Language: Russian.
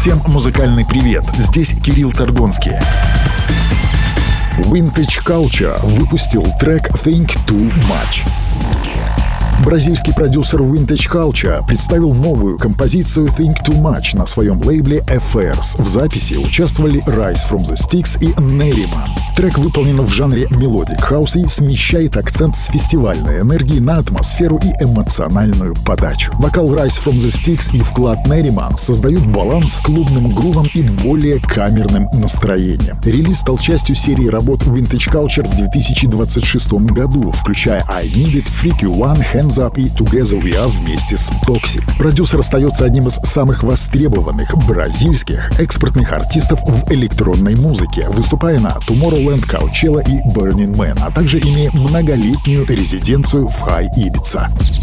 Всем музыкальный привет, здесь Кирилл Торгонский. Vintage Culture выпустил трек Think Too Much. Бразильский продюсер Vintage Culture представил новую композицию Think Too Much на своем лейбле Affairs. В записи участвовали Rise from the Sticks и Neriman. Трек выполнен в жанре Melodic House и смещает акцент с фестивальной энергии на атмосферу и эмоциональную подачу. Вокал Rise from the Sticks и вклад Neriman создают баланс с клубным грувом и более камерным настроением. Релиз стал частью серии работ Vintage Culture в 2026 году, включая I Need It, Freaky One, Hands Up и Together We Are вместе с Toxic. Продюсер остается одним из самых востребованных бразильских экспортных артистов в электронной музыке, выступая на Tomorrowland, Coachella и Burning Man, а также имея многолетнюю резиденцию в Хай Ибица.